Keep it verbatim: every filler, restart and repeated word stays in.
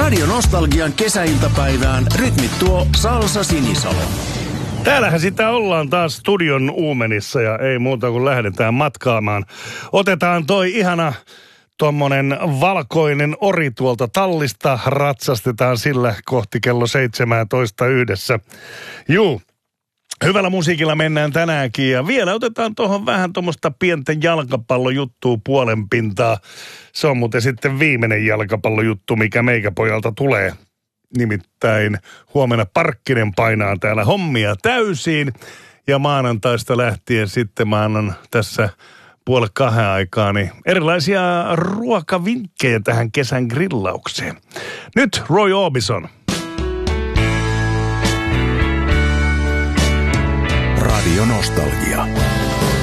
Radio Nostalgian kesäiltapäivään rytmittoo Salsa Sinisalo. Täällähän sitä ollaan taas studion uumenissa ja ei muuta kuin lähdetään matkaamaan. Otetaan toi ihana tommonen valkoinen ori tuolta tallista, ratsastetaan sillä kohti kello seitsemäntoista yhdessä. Juu, hyvällä musiikilla mennään tänäänkin ja vielä otetaan tuohon vähän tuommoista pientä jalkapallojuttua puolen pintaa. Se on muuten sitten viimeinen jalkapallojuttu, mikä meikäpojalta tulee. Nimittäin huomenna Parkkinen painaa täällä hommia täysiin ja maanantaista lähtien sitten mä annan tässä puoli kahden aikaa niin erilaisia ruokavinkkejä tähän kesän grillaukseen. Nyt Roy Orbison. Radio Nostalgia.